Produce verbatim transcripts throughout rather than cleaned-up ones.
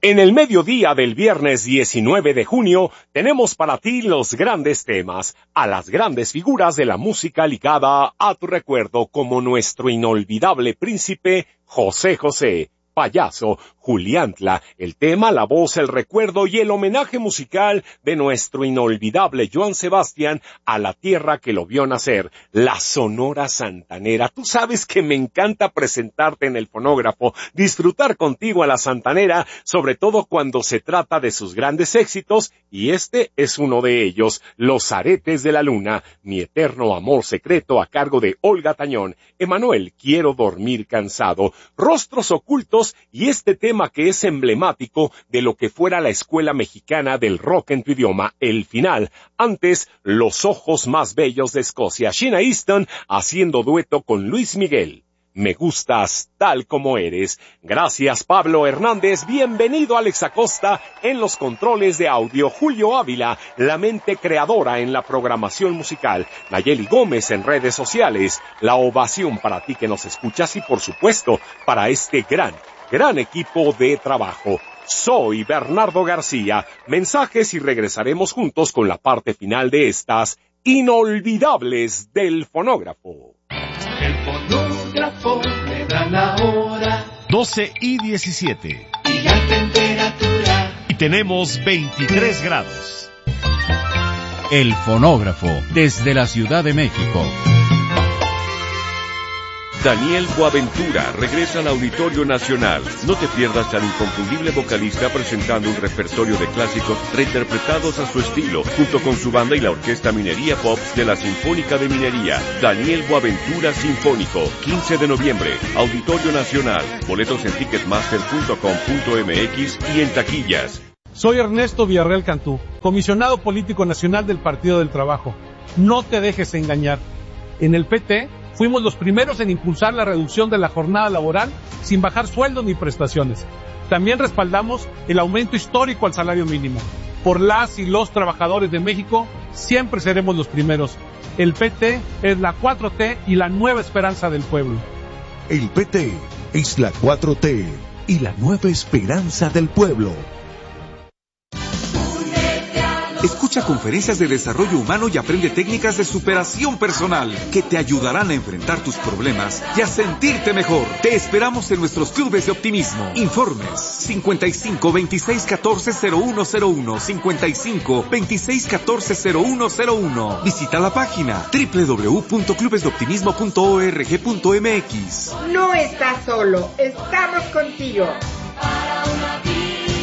En el mediodía del viernes diecinueve de junio tenemos para ti los grandes temas, a las grandes figuras de la música ligada a tu recuerdo, como nuestro inolvidable príncipe José José, Payaso, Juliantla, el tema, la voz, el recuerdo y el homenaje musical de nuestro inolvidable Joan Sebastián a la tierra que lo vio nacer, la Sonora Santanera. Tú sabes que me encanta presentarte en el fonógrafo, disfrutar contigo a la Santanera, sobre todo cuando se trata de sus grandes éxitos, y este es uno de ellos, Los Aretes de la Luna, Mi Eterno Amor Secreto, a cargo de Olga Tañón, Emanuel, Quiero Dormir Cansado, Rostros Ocultos, y este tema que es emblemático de lo que fuera la escuela mexicana del rock en tu idioma, El Final. Antes, Los Ojos Más Bellos de Escocia, Sheena Easton haciendo dueto con Luis Miguel. Me gustas tal como eres. Gracias, Pablo Hernández. Bienvenido, Alex Acosta, en los controles de audio. Julio Ávila, la mente creadora en la programación musical. Nayeli Gómez en redes sociales. La ovación para ti que nos escuchas y, por supuesto, para este gran, gran equipo de trabajo. Soy Bernardo García. Mensajes y regresaremos juntos con la parte final de estas inolvidables del fonógrafo. El fonógrafo me da la hora. doce y diecisiete. Y la temperatura. Y tenemos veintitrés grados. El fonógrafo, desde la Ciudad de México. Daniel Boaventura regresa al Auditorio Nacional. No te pierdas al inconfundible vocalista presentando un repertorio de clásicos reinterpretados a su estilo, junto con su banda y la Orquesta Minería Pop de la Sinfónica de Minería. Daniel Boaventura Sinfónico, quince de noviembre, Auditorio Nacional. Boletos en ticketmaster punto com punto m x y en taquillas. Soy Ernesto Villarreal Cantú, comisionado político nacional del Partido del Trabajo. No te dejes engañar. En el P T fuimos los primeros en impulsar la reducción de la jornada laboral sin bajar sueldos ni prestaciones. También respaldamos el aumento histórico al salario mínimo. Por las y los trabajadores de México, siempre seremos los primeros. El P T es la cuatro T y la nueva esperanza del pueblo. El P T es la cuatro T y la nueva esperanza del pueblo. Escucha conferencias de desarrollo humano y aprende técnicas de superación personal que te ayudarán a enfrentar tus problemas y a sentirte mejor. Te esperamos en nuestros clubes de optimismo. Informes cincuenta y cinco, veintiséis, catorce, cero uno cero uno, cincuenta y cinco, veintiséis, catorce, cero uno cero uno. Visita la página doble u doble u doble u punto clubes de optimismo punto org punto m x. No estás solo, estamos contigo. Para una vida.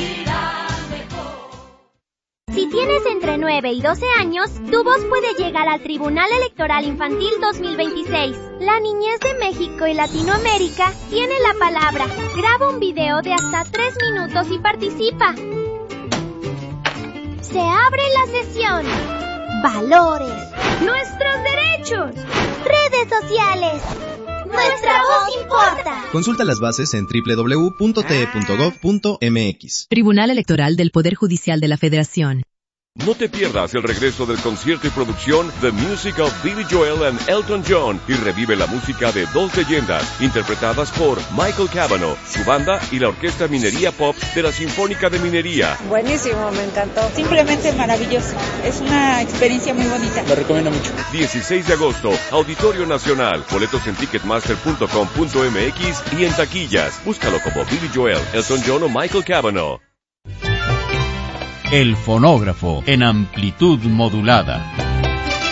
Si tienes entre nueve y doce años, tu voz puede llegar al Tribunal Electoral Infantil dos mil veintiséis. La niñez de México y Latinoamérica tiene la palabra. Graba un video de hasta tres minutos y participa. Se abre la sesión. Valores. Nuestros derechos. Redes sociales. Nuestra voz importa. Consulta las bases en doble u doble u doble u punto t e punto gov punto m x. Tribunal Electoral del Poder Judicial de la Federación. No te pierdas el regreso del concierto y producción The Music of Billy Joel and Elton John y revive la música de dos leyendas interpretadas por Michael Cavanaugh, su banda y la Orquesta Minería Pop de la Sinfónica de Minería. Buenísimo, me encantó. Simplemente maravilloso. Es una experiencia muy bonita. Lo recomiendo mucho. dieciséis de agosto, Auditorio Nacional. Boletos en ticketmaster punto com punto m x y en taquillas. Búscalo como Billy Joel, Elton John o Michael Cavanaugh. El fonógrafo en amplitud modulada.